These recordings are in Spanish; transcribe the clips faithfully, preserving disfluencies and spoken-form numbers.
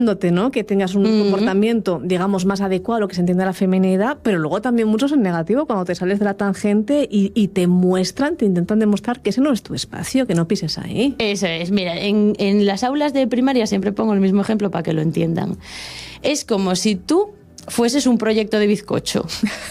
¿no? Que tengas un mm. comportamiento, digamos, más adecuado a lo que se entiende la feminidad, pero luego también muchos en negativo, cuando te sales de la tangente y, y te muestran, te intentan demostrar que ese no es tu espacio, que no pises ahí. Eso es, mira, en, en las aulas de primaria siempre pongo el mismo ejemplo para que lo entiendan. Es como si tú fueses un proyecto de bizcocho.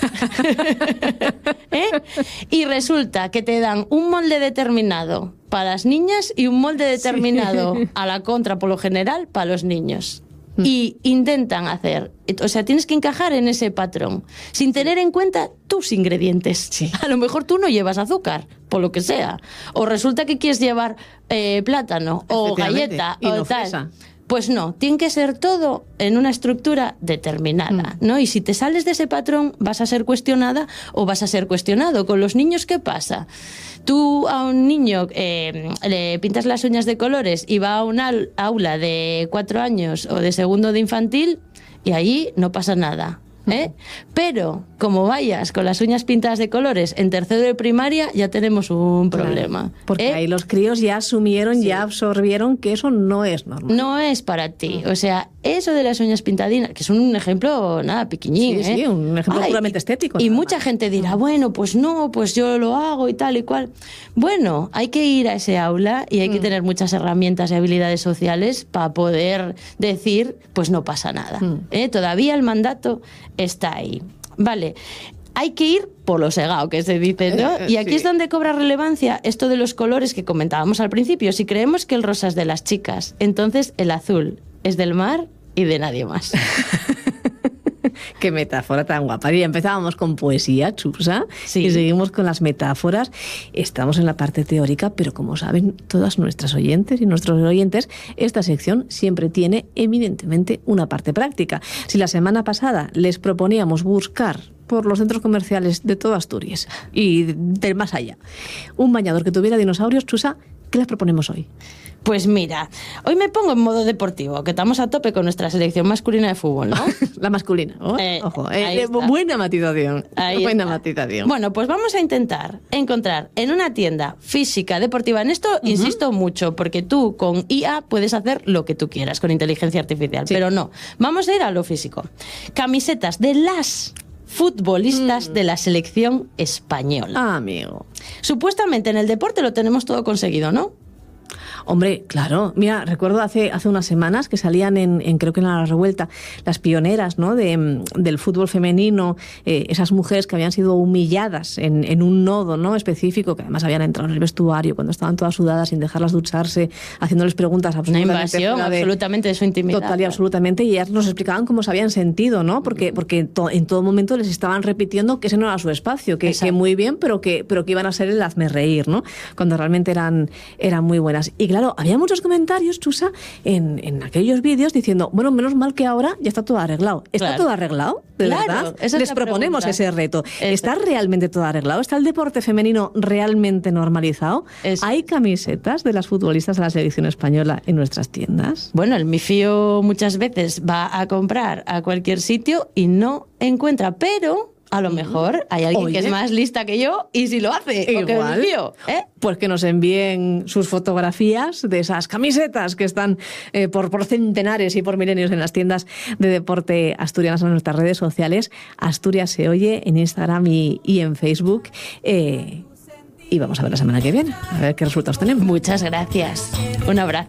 ¿Eh? Y resulta que te dan un molde determinado para las niñas y un molde determinado sí. a la contra, por lo general, para los niños. Mm. Y intentan hacer, o sea, tienes que encajar en ese patrón, sin tener en cuenta tus ingredientes. Sí. A lo mejor tú no llevas azúcar, por lo que sea. O resulta que quieres llevar eh, plátano o galleta y o no tal. Fresa. Pues no, tiene que ser todo en una estructura determinada, ¿no? Y si te sales de ese patrón, vas a ser cuestionada o vas a ser cuestionado. Con los niños, ¿qué pasa? Tú a un niño eh, le pintas las uñas de colores y va a un aula de cuatro años o de segundo de infantil y ahí no pasa nada. ¿Eh? Pero como vayas con las uñas pintadas de colores en tercero de primaria, ya tenemos un problema. Claro, porque ¿eh? ahí los críos ya asumieron, sí. ya absorbieron que eso no es normal. No es para ti. O sea, eso de las uñas pintadinas, que es un ejemplo, nada, piquiñín. Sí, ¿eh? sí, un ejemplo Ay, puramente estético. Y mucha más. gente dirá, bueno, pues no, pues yo lo hago y tal y cual. Bueno, hay que ir a ese aula y hay mm. que tener muchas herramientas y habilidades sociales para poder decir, pues no pasa nada. Mm. ¿eh? Todavía el mandato está ahí. Vale, hay que ir por lo segado, que se dice, ¿no? Y aquí sí. es donde cobra relevancia esto de los colores que comentábamos al principio. Si creemos que el rosa es de las chicas, entonces el azul es del mar y de nadie más. Qué metáfora tan guapa. Y empezábamos con poesía, Chusa, sí. y seguimos con las metáforas. Estamos en la parte teórica, pero como saben todas nuestras oyentes y nuestros oyentes, esta sección siempre tiene eminentemente una parte práctica. Si la semana pasada les proponíamos buscar por los centros comerciales de toda Asturias y del más allá un bañador que tuviera dinosaurios, Chusa, ¿qué les proponemos hoy? Pues mira, hoy me pongo en modo deportivo, que estamos a tope con nuestra selección masculina de fútbol, ¿no? La masculina, oh, eh, ojo, eh, buena matización, ahí buena está. matización. Bueno, pues vamos a intentar encontrar en una tienda física deportiva, en esto uh-huh. insisto mucho, porque tú con I A puedes hacer lo que tú quieras con inteligencia artificial, sí. pero no, vamos a ir a lo físico. Camisetas de las futbolistas mm. de la selección española. Ah, amigo. Supuestamente en el deporte lo tenemos todo conseguido, ¿no? Hombre, claro. Mira, recuerdo hace, hace unas semanas que salían en, en creo que en La Revuelta, las pioneras, ¿no? de, del fútbol femenino, eh, esas mujeres que habían sido humilladas en, en un nodo, ¿no? específico, que además habían entrado en el vestuario cuando estaban todas sudadas sin dejarlas ducharse, haciéndoles preguntas absolutamente... Una invasión de, absolutamente de su intimidad. Total y absolutamente, y ellas nos explicaban cómo se habían sentido, ¿no? Porque, porque to, en todo momento les estaban repitiendo que ese no era su espacio, que, que muy bien, pero que, pero que iban a ser el hazmerreír, ¿no? Cuando realmente eran, eran muy buenas. Y claro, había muchos comentarios, Chusa, en, en aquellos vídeos diciendo, bueno, menos mal que ahora ya está todo arreglado. ¿Está claro. todo arreglado? ¿De claro, verdad? Esa Les es proponemos pregunta. ese reto. Eso. ¿Está realmente todo arreglado? ¿Está el deporte femenino realmente normalizado? Eso. ¿Hay camisetas de las futbolistas de la selección española en nuestras tiendas? Bueno, el mifío muchas veces va a comprar a cualquier sitio y no encuentra, pero... A lo mejor hay alguien Oye. que es más lista que yo y si lo hace, igual, o que yo, ¿eh? Pues que nos envíen sus fotografías de esas camisetas que están eh, por, por centenares y por milenios en las tiendas de deporte asturianas en nuestras redes sociales. Asturias se oye en Instagram y, y en Facebook. Eh, y vamos a ver la semana que viene, a ver qué resultados tenemos. Muchas gracias. Un abrazo.